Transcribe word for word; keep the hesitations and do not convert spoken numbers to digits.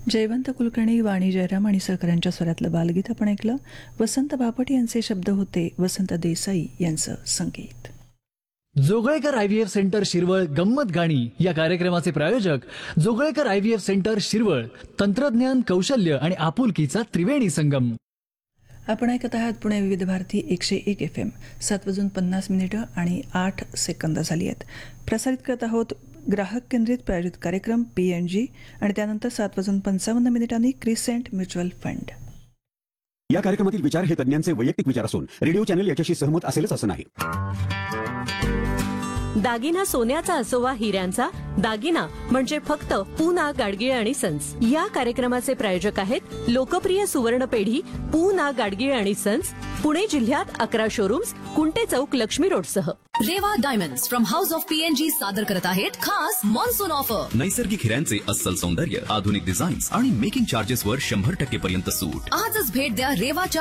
जयवंत कुलकर्णी, वाणी जयराम आणि सहकाऱ्यांच्या स्वरातलं बालगीत आपण ऐकलं. वसंत बापट यांचे शब्द होते, वसंत देसाई यांचं संगीत. जोगळेकर आयव्हीएफ सेंटर शिरवळ गंमत गाणी या कार्यक्रमाचे प्रायोजक जोगळेकर आयव्हीएफ सेंटर शिरवळ. तंत्रज्ञान, कौशल्य आणि आपुलकीचा त्रिवेणी संगम. आपण ऐकत आहात पुणे विविध भारती एकशे एक एफ एम. सात वाजून पन्नास मिनिटं आणि आठ सेकंद झाली आहेत. प्रसारित करत आहोत ग्राहक केंद्रित प्रायोजित कार्यक्रम पी एन जी आणि त्यानंतर सात वाजून पंचावन्न मिनिटांनी क्रिसेंट म्युच्युअल फंड. या कार्यक्रमातील विचार हे तज्ञांचे वैयक्तिक विचार असून रेडिओ चॅनल याच्याशी सहमत असेलच असं नाही. दागिना सोन्याचा असो वा हिऱ्यांचा, दागिना म्हणजे फक्त पूना गाडगीळ आणि सन्स. या कार्यक्रमाचे प्रायोजक आहेत लोकप्रिय सुवर्ण पेढी पूना गाडगीळ आणि सन्स. पुणे जिल्ह्यात अकरा showrooms, Kunte Chowk, Lakshmi रोडसह. Reva diamonds from house of PNG सादर करत आहेत खास मॉन्सून ऑफर. नैसर्गिक हिऱ्यांचे अस्सल सौंदर्य, आधुनिक डिझाईन्स आणि मेकिंग चार्जेस वर शंभर टक्के पर्यंत सूट. आजच भेट द्या रेवाच्या